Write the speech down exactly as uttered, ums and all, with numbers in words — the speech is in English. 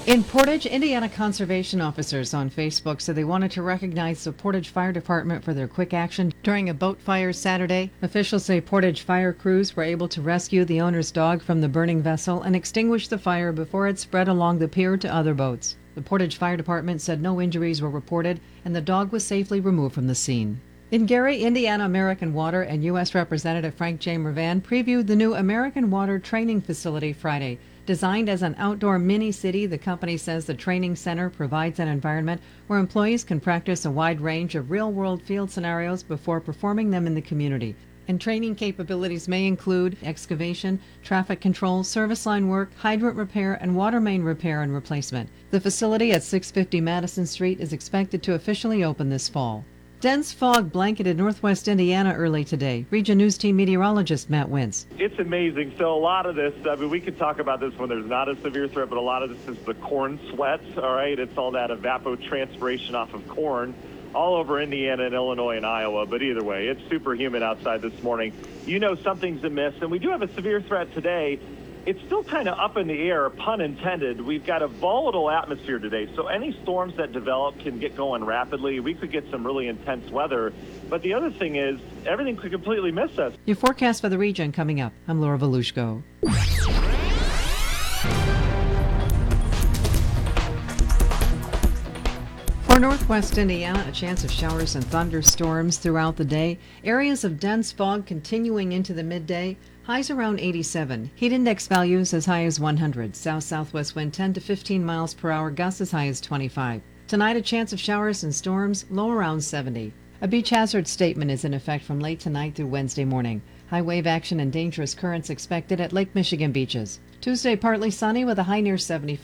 In Portage, Indiana conservation officers on Facebook said they wanted to recognize the Portage Fire Department for their quick action during a boat fire Saturday. Officials say Portage fire crews were able to rescue the owner's dog from the burning vessel and extinguish the fire before it spread along the pier to other boats. The Portage Fire Department said no injuries were reported and the dog was safely removed from the scene. In Gary, Indiana, American Water and U S Representative Frank J. Mervan previewed the new American Water training facility Friday. Designed as an outdoor mini-city, the company says the training center provides an environment where employees can practice a wide range of real-world field scenarios before performing them in the community. And training capabilities may include excavation, traffic control, service line work, hydrant repair, and water main repair and replacement. The facility at six fifty Madison Street is expected to officially open this fall. Dense fog blanketed northwest Indiana early today. Region News Team meteorologist Matt Wintz. It's amazing. So a lot of this, I mean, we could talk about this when there's not a severe threat, but a lot of this is the corn sweat, all right? It's all that evapotranspiration off of corn all over Indiana and Illinois and Iowa. But either way, it's super humid outside this morning. You know something's amiss, and we do have a severe threat today. It's still kind of up in the air, pun intended. We've got a volatile atmosphere today, so any storms that develop can get going rapidly. We could get some really intense weather. But the other thing is, everything could completely miss us. Your forecast for the region coming up. I'm Laura Volushko. For northwest Indiana, a chance of showers and thunderstorms throughout the day. Areas of dense fog continuing into the midday. Highs around eighty-seven. Heat index values as high as one hundred. South-southwest wind ten to fifteen miles per hour. Gusts as high as twenty-five. Tonight, a chance of showers and storms, low around seventy. A beach hazard statement is in effect from late tonight through Wednesday morning. High wave action and dangerous currents expected at Lake Michigan beaches. Tuesday, partly sunny with a high near seventy-five.